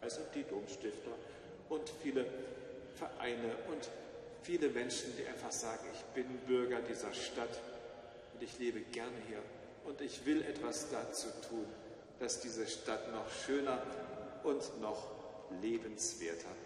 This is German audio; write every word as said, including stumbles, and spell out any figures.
Also die Domstifter und viele Vereine und viele Menschen, die einfach sagen, ich bin Bürger dieser Stadt und ich lebe gerne hier und ich will etwas dazu tun, dass diese Stadt noch schöner und noch lebenswerter